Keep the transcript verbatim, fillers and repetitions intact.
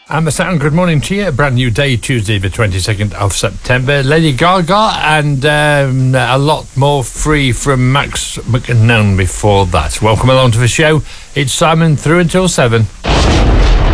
And the sound, good morning to you. A brand new day, Tuesday, the twenty-second of September. Lady Gaga and um, a lot more free from Max McNown before that. Welcome along to the show. It's Simon through until seven.